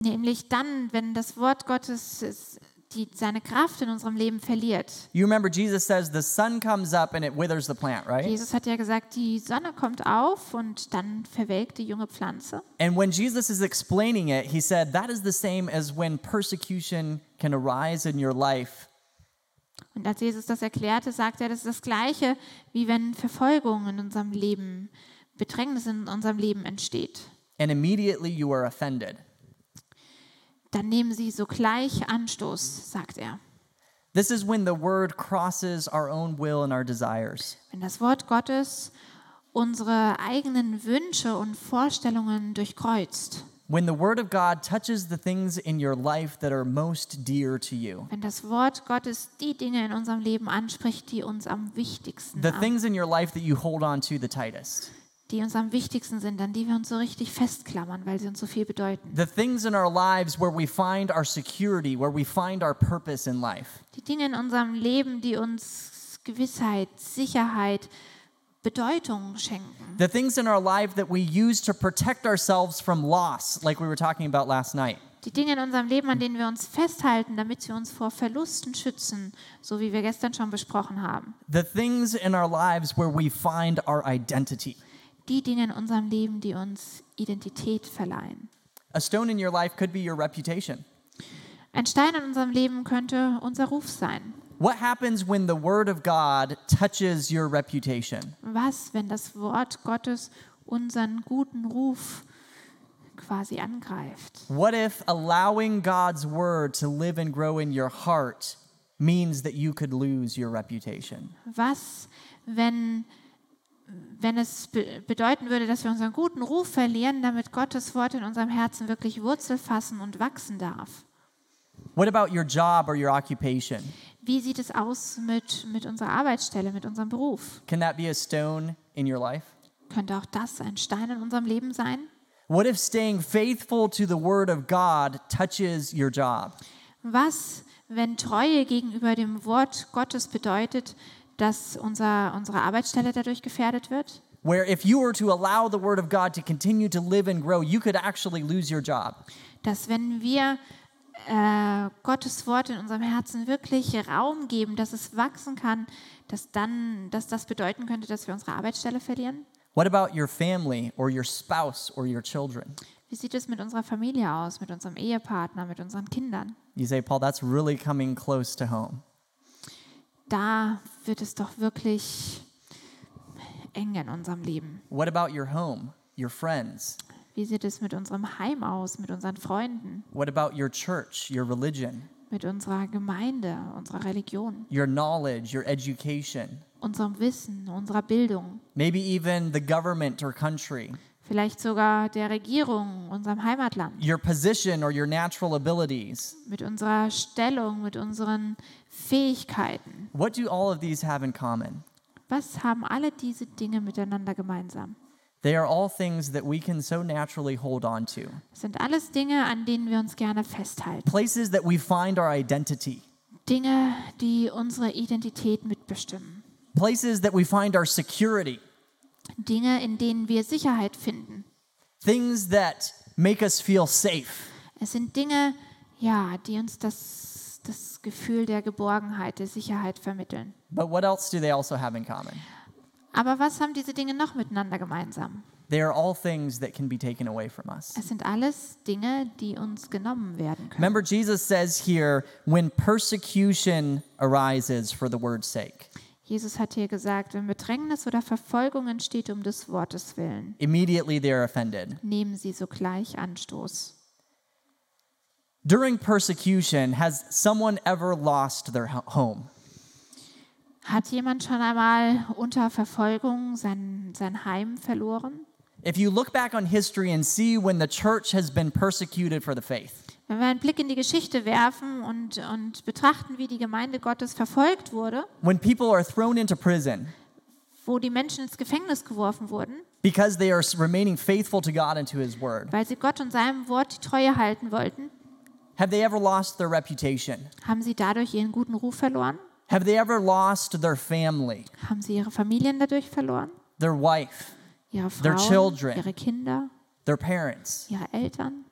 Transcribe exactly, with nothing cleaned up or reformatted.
Nämlich dann, wenn das Wort Gottes es- die, seine Kraft in unserem Leben verliert. You remember Jesus says the sun comes up and it withers the plant, right? Jesus hat ja gesagt, die Sonne kommt auf und dann verwelkt die junge Pflanze. And when Jesus is explaining it, he said that is the same as when persecution can arise in your life. Und als Jesus das erklärte, sagte er, das ist das Gleiche, wie wenn Verfolgung in unserem Leben, Bedrängnis in unserem Leben entsteht. And immediately you are offended. Dann nehmen sie sogleich Anstoß, sagt er. This is when the word crosses our own will and our desires. Wenn das Wort Gottes unsere eigenen Wünsche und Vorstellungen durchkreuzt. When the word of God touches the things in your life that are most dear to you. Wenn das Wort Gottes die Dinge in unserem Leben anspricht, die uns am wichtigsten, The am, things in your life that you hold on to the tightest. die uns am wichtigsten sind, an die wir uns so richtig festklammern, weil sie uns so viel bedeuten. The things in our lives where we find our security, where we find our purpose in life. Die Dinge in unserem Leben, die uns Gewissheit, Sicherheit, Bedeutung schenken. The things in our life that we use to protect ourselves from loss, like we were talking about last night. Die Dinge in unserem Leben, an denen wir uns festhalten, damit sie uns vor Verlusten schützen, so wie wir gestern schon besprochen haben. The things in our lives where we find our identity. Die Dinge in unserem Leben, die uns Identität verleihen. A stone in your life could be your reputation. Ein Stein in unserem Leben könnte unser Ruf sein. What happens when the word of God touches your reputation? Was, wenn das Wort Gottes unseren guten Ruf quasi angreift? What if allowing God's word to live and grow in your heart means that you could lose your reputation? Was, wenn, wenn es be- bedeuten würde, dass wir unseren guten Ruf verlieren, damit Gottes Wort in unserem Herzen wirklich Wurzel fassen und wachsen darf? What about your job or your occupation? Wie sieht es aus mit, mit unserer Arbeitsstelle, mit unserem Beruf? Can that be a stone in your life? Könnte auch das ein Stein in unserem Leben sein? What if staying faithful to the word of God touches your job? Was, wenn Treue gegenüber dem Wort Gottes bedeutet, dass unser, unsere Arbeitsstelle dadurch gefährdet wird? Where if you were to allow the word of God to continue to live and grow, you could actually lose your job. Dass wenn wir äh, Gottes Wort in unserem Herzen wirklich Raum geben, dass es wachsen kann, dass dann, dass das bedeuten könnte, dass wir unsere Arbeitsstelle verlieren? What about your family or your spouse or your children? Wie sieht es mit unserer Familie aus, mit unserem Ehepartner, mit unseren Kindern? You say, Paul, that's really coming close to home. Da wird es doch wirklich eng in unserem Leben. What about your home, your friends? Wie sieht es mit unserem Heim aus, mit unseren Freunden, What about your church, your religion, mit unserer Gemeinde, unserer Religion, your knowledge, your education, unserem Wissen, unserer Bildung, maybe even the government or country, vielleicht sogar der Regierung, unserem Heimatland, your position or your natural abilities? mit unserer Stellung, mit unseren Fähigkeiten? What do all of these have in common? Was haben alle diese Dinge miteinander gemeinsam? They are all things that we can so naturally hold on to. Das sind alles Dinge, an denen wir uns gerne festhalten. Places that we find our identity. Dinge, die unsere Identität mitbestimmen. Places that we find our security. Dinge, in denen wir Sicherheit finden. Things that make us feel safe. Es sind Dinge, ja, die uns das, das Gefühl der Geborgenheit, der Sicherheit vermitteln. But what else do they also have in common? Aber was haben diese Dinge noch miteinander gemeinsam? They are all things that can be taken away from us. Es sind alles Dinge, die uns genommen werden können. Remember, Jesus says here, when persecution arises for the word's sake, Jesus hat hier gesagt, wenn Bedrängnis oder Verfolgung entsteht um des Wortes willen, immediately they are offended. nehmen sie sogleich Anstoß. During persecution, has someone ever lost their ho- home? Hat jemand schon einmal unter Verfolgung sein, sein Heim verloren? If you look back on history and see when the church has been persecuted for the faith, Wenn wir einen Blick in die Geschichte werfen und, und betrachten, wie die Gemeinde Gottes verfolgt wurde, when people are thrown into prison wo die Menschen ins Gefängnis geworfen wurden, because they are remaining faithful to God and to His Word, weil sie Gott und seinem Wort die Treue halten wollten, have they ever lost their reputation? haben sie dadurch ihren guten Ruf verloren? Have they ever lost their family, Haben sie ihre Familien dadurch verloren? their wife, Ihre Their Frauen, children. ihre Kinder, their parents? ihre Eltern?